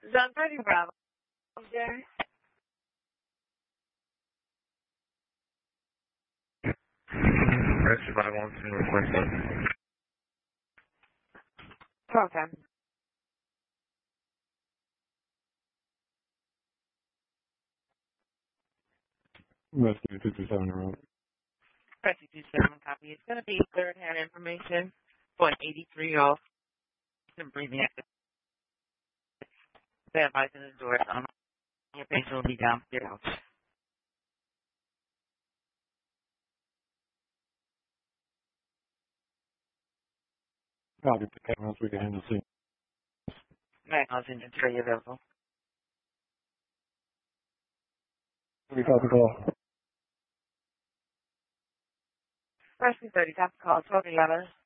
Zone 30 Bravo. There. Rescue 512 requested. Okay. Rescue 227 around. Rescue 27 copy. It's going to be third-hand information for an 83-year-old breathing active. Stand by to the door. Your patient will be downstairs. I'll get the cameras we can handle soon. Magnus inventory available. We copy call. Rescue 30 copy call 1211.